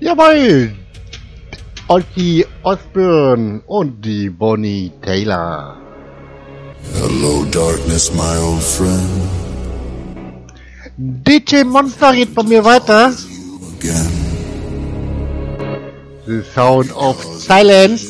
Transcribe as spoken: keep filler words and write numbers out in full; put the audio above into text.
Jawohl! Ozzy Osbourne und die Bonnie Taylor. Hello darkness, my old friend. D J Monster geht von mir weiter. Again. The Sound of Silence.